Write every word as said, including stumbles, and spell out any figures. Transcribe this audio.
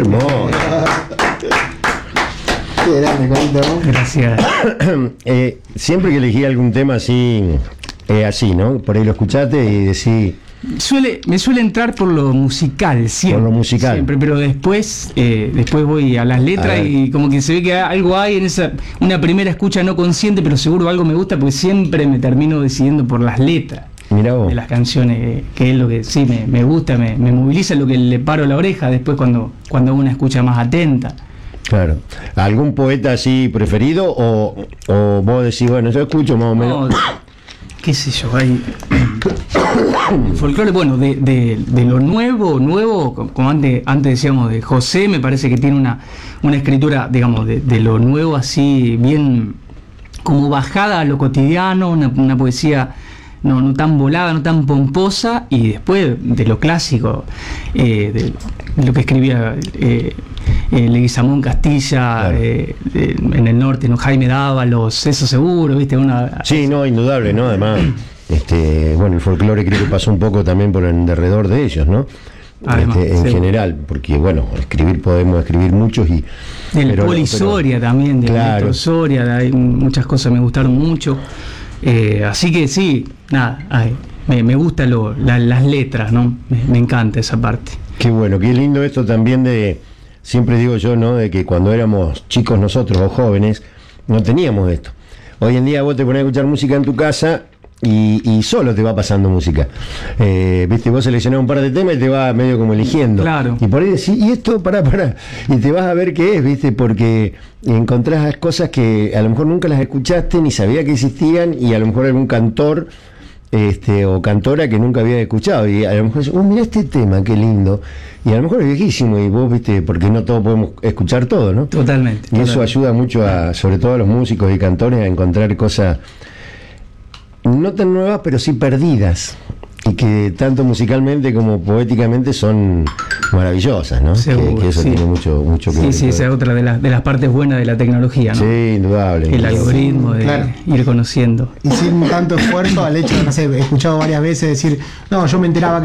hermoso. Qué grande, Carito. Gracias. eh, siempre que elegí algún tema así, eh, así, ¿no? Por ahí lo escuchaste y decís... Suele, me suele entrar por lo musical, siempre. Por lo musical. Siempre, pero después, eh, después voy a las letras A y como que se ve que algo hay en esa, una primera escucha no consciente, pero seguro algo me gusta porque siempre me termino decidiendo por las letras. Mirá vos. De las canciones, que es lo que sí me, me gusta, me, me moviliza, lo que le paro la oreja después cuando, cuando una escucha más atenta. Claro. ¿Algún poeta así preferido o, o vos decís, bueno, yo escucho más o menos? No, qué sé yo, hay el folclore, bueno, de, de, de lo nuevo, nuevo, como antes, antes decíamos de José, me parece que tiene una, una escritura, digamos, de, de lo nuevo así, bien como bajada a lo cotidiano, una, una poesía no, no tan volada, no tan pomposa, y después de lo clásico, eh, de lo que escribía eh, eh, Leguizamón Castilla, claro. eh, eh, en el norte, ¿no? Jaime Dávalos, eso seguro, ¿viste? Una, Sí, no, indudable, ¿no? Además, este, bueno, el folclore creo que pasó un poco también por el derredor de ellos, ¿no? Además, este, en sí. general, porque bueno, escribir podemos escribir muchos y... Del pero- Poli pero- Soria también, de Claro. Néstor Soria, hay muchas cosas me gustaron mucho. Eh, así que sí, nada, ay, me, me gustan lo, la, las letras, ¿no? Me, me encanta esa parte. Qué bueno, qué lindo esto también de, siempre digo yo, ¿no? De que cuando éramos chicos nosotros o jóvenes, no teníamos esto. Hoy en día vos te pones a escuchar música en tu casa y, y solo te va pasando música. Eh, Viste, vos seleccionás un par de temas y te vas medio como eligiendo. Claro. Y por ahí decís, y esto, pará, pará. Y te vas a ver qué es, ¿viste? Porque encontrás cosas que a lo mejor nunca las escuchaste ni sabía que existían y a lo mejor algún cantor... Este, o cantora que nunca había escuchado y a lo mejor oh, mira este tema, qué lindo, y a lo mejor es viejísimo y vos viste, porque no todos podemos escuchar todo, ¿no? Totalmente. Y eso totalmente. ayuda mucho a, sobre todo a los músicos y cantores, a encontrar cosas no tan nuevas pero sí perdidas y que tanto musicalmente como poéticamente son maravillosas, ¿no? Seguro, que, que eso sí. tiene mucho, mucho que Sí, ver. sí, esa es otra de, las de las partes buenas de la tecnología, ¿no? Sí, indudable. El indudable. algoritmo de Claro. ir conociendo. Y sin tanto esfuerzo al hecho de, no sé, he escuchado varias veces decir, no, yo me enteraba